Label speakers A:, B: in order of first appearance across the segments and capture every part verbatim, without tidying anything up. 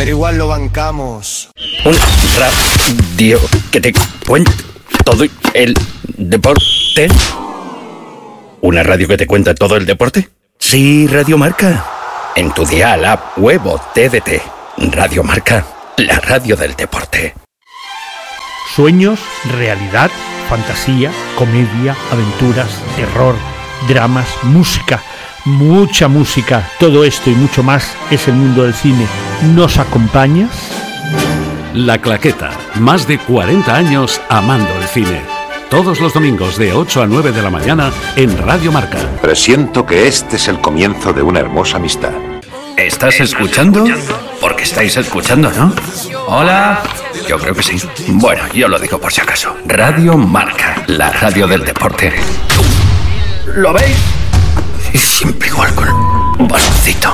A: pero igual lo bancamos.
B: Un radio que te cuenta todo el deporte. ¿Una radio que te cuenta todo el deporte? Sí, Radio Marca. En tu dial, app, web o T D T. Radio Marca, la radio del deporte.
C: Sueños, realidad, fantasía, comedia, aventuras, terror, dramas, música, mucha música. Todo esto y mucho más es el mundo del cine. ¿Nos acompañas?
D: La Claqueta, más de cuarenta años amando el cine. Todos los domingos de ocho a nueve de la mañana en Radio Marca.
E: Presiento que este es el comienzo de una hermosa amistad.
B: ¿Estás escuchando? Porque estáis escuchando, ¿no? Hola. Yo creo que sí. Bueno, yo lo digo por si acaso. Radio Marca, la radio del deporte. ¿Lo veis? Y siempre igual con un baloncito.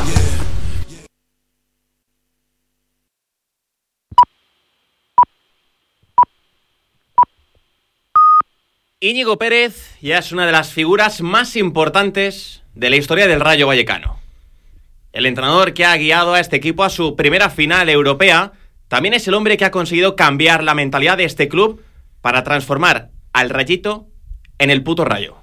F: Íñigo Pérez ya es una de las figuras más importantes de la historia del Rayo Vallecano. El entrenador que ha guiado a este equipo a su primera final europea también es el hombre que ha conseguido cambiar la mentalidad de este club para transformar al Rayito en el puto Rayo.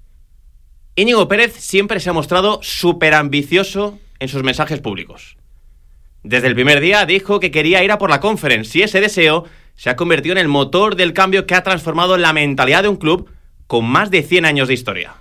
F: Íñigo Pérez siempre se ha mostrado súper ambicioso en sus mensajes públicos. Desde el primer día dijo que quería ir a por la Conference y ese deseo se ha convertido en el motor del cambio que ha transformado la mentalidad de un club con más de cien años de historia.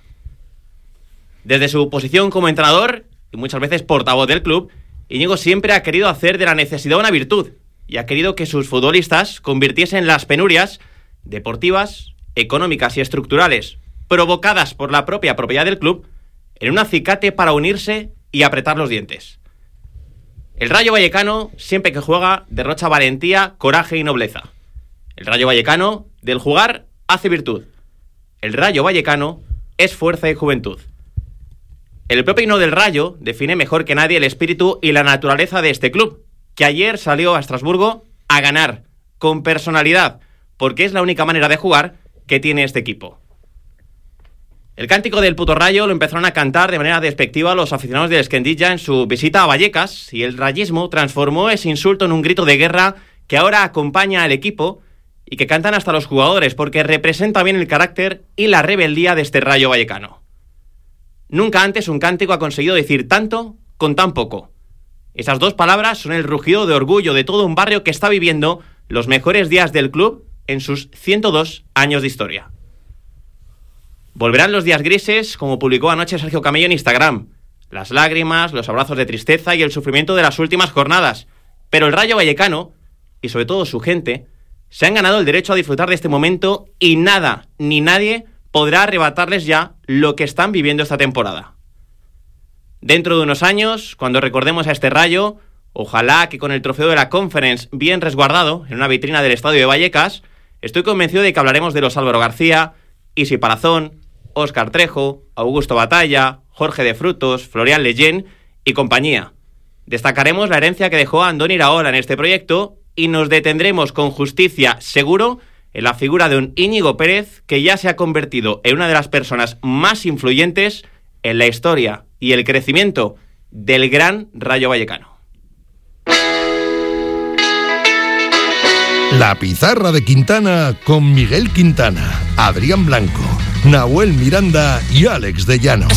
F: Desde su posición como entrenador y muchas veces portavoz del club, Íñigo siempre ha querido hacer de la necesidad una virtud y ha querido que sus futbolistas convirtiesen las penurias deportivas, económicas y estructurales provocadas por la propia propiedad del club en un acicate para unirse y apretar los dientes. El Rayo Vallecano, siempre que juega, derrocha valentía, coraje y nobleza. El Rayo Vallecano, del jugar, hace virtud. El Rayo Vallecano es fuerza y juventud. El propio himno del Rayo define mejor que nadie el espíritu y la naturaleza de este club, que ayer salió a Estrasburgo a ganar, con personalidad, porque es la única manera de jugar que tiene este equipo. El cántico del puto Rayo lo empezaron a cantar de manera despectiva los aficionados del Esquendilla en su visita a Vallecas, y el rayismo transformó ese insulto en un grito de guerra que ahora acompaña al equipo y que cantan hasta los jugadores porque representa bien el carácter y la rebeldía de este Rayo Vallecano. Nunca antes un cántico ha conseguido decir tanto con tan poco. Esas dos palabras son el rugido de orgullo de todo un barrio que está viviendo los mejores días del club en sus ciento dos años de historia. Volverán los días grises, como publicó anoche Sergio Camello en Instagram. Las lágrimas, los abrazos de tristeza y el sufrimiento de las últimas jornadas. Pero el Rayo Vallecano, y sobre todo su gente, se han ganado el derecho a disfrutar de este momento y nada, ni nadie podrá arrebatarles ya lo que están viviendo esta temporada. Dentro de unos años, cuando recordemos a este Rayo, ojalá que con el trofeo de la Conference bien resguardado en una vitrina del estadio de Vallecas, estoy convencido de que hablaremos de los Álvaro García, Isi Palazón, Óscar Trejo, Augusto Batalla, Jorge de Frutos, Florian Leyen y compañía. Destacaremos la herencia que dejó Andoni Iraola en este proyecto y nos detendremos con justicia seguro en la figura de un Íñigo Pérez que ya se ha convertido en una de las personas más influyentes en la historia y el crecimiento del gran Rayo Vallecano.
G: La pizarra de Quintana con Miguel Quintana, Adrián Blanco, Nahuel Miranda y Alex de Llano.